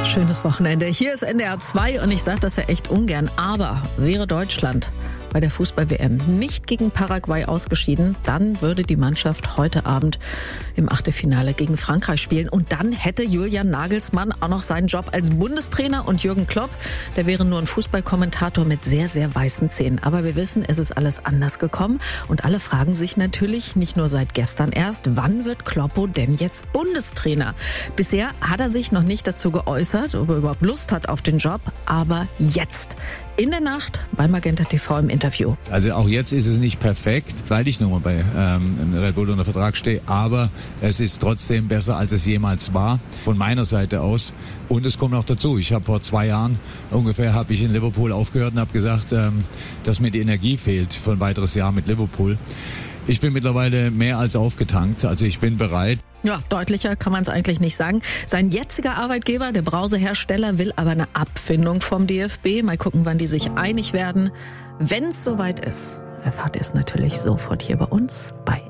Schönes Wochenende. Hier ist NDR 2 und ich sage das ja echt ungern, aber wäre Deutschland bei der Fußball-WM nicht gegen Paraguay ausgeschieden, dann würde die Mannschaft heute Abend im Achtelfinale gegen Frankreich spielen. Und dann hätte Julian Nagelsmann auch noch seinen Job als Bundestrainer und Jürgen Klopp, der wäre nur ein Fußballkommentator mit sehr, sehr weißen Zähnen. Aber wir wissen, es ist alles anders gekommen und alle fragen sich natürlich, nicht nur seit gestern erst, wann wird Kloppo denn jetzt Bundestrainer? Bisher hat er sich noch nicht dazu geäußert, ob er überhaupt Lust hat auf den Job, aber jetzt. In der Nacht bei Magenta TV im Interview. Also auch jetzt ist es nicht perfekt, weil ich nochmal bei Red Bull unter Vertrag stehe, aber es ist trotzdem besser, als es jemals war, von meiner Seite aus. Und es kommt noch dazu, ich habe vor 2 Jahren ungefähr in Liverpool aufgehört und habe gesagt, dass mir die Energie fehlt für ein weiteres Jahr mit Liverpool. Ich bin mittlerweile mehr als aufgetankt, also ich bin bereit. Ja, deutlicher kann man es eigentlich nicht sagen. Sein jetziger Arbeitgeber, der Brausehersteller, will aber eine Abfindung vom DFB. Mal gucken, wann die sich einig werden. Wenn es soweit ist, erfahrt ihr es natürlich sofort hier bei uns bei